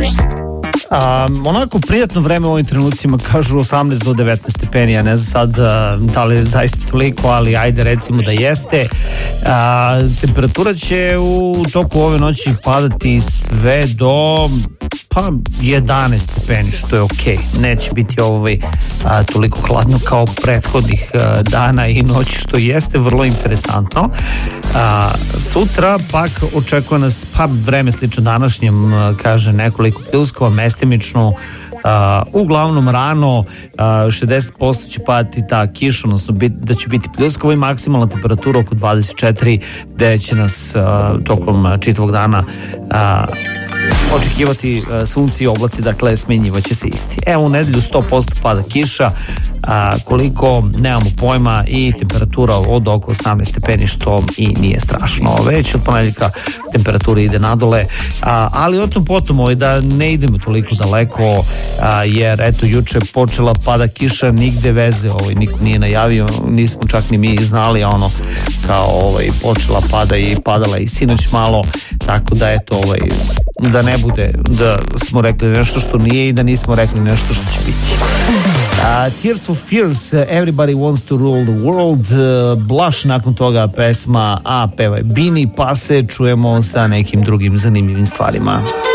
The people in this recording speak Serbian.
Onako prijatno vreme u ovim trenucima, kažu 18 do 19 stepeni, ja ne znam sad da li je zaista toliko, ali ajde recimo da jeste. Temperatura će u toku ove noći padati sve do 11 stepeni, što je okej. Neće biti toliko hladno kao prethodnih dana i noći, što jeste vrlo interesantno. Sutra pak očekuje nas vreme slično današnjem, nekoliko pljuskova, mestimično, uglavnom rano 60% će padati ta kiša, odnosno da će biti pljuskova i maksimalna temperatura oko 24, gde će nas tokom čitavog dana očekivati sunce i oblaci, dakle smenjivaće se isti. Evo u nedelju 100% pada kiša, koliko nemamo pojma, i temperatura od oko 18 stepeni, što i nije strašno. Već od ponedeljka temperatura ide nadole, ali o tom potom da ne idemo toliko daleko, jer eto juče počela pada kiša, nigde veze, niko nije najavio, nismo čak ni mi znali, kao počela pada i padala i sinoć malo, tako da eto da ne bude da smo rekli nešto što nije i da nismo rekli nešto što će biti. Tears for Fears, Everybody Wants to Rule the World, Blush, nakon toga pesma peva je Bini, pa se čujemo sa nekim drugim zanimljivim stvarima.